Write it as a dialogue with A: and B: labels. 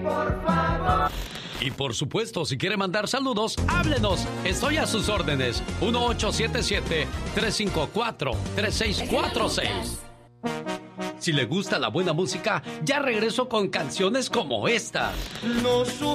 A: por favor.
B: Y por supuesto, si quiere mandar saludos, háblenos. Estoy a sus órdenes. 1877-354-3646. Si le gusta la buena música, ya regreso con canciones como esta.
A: No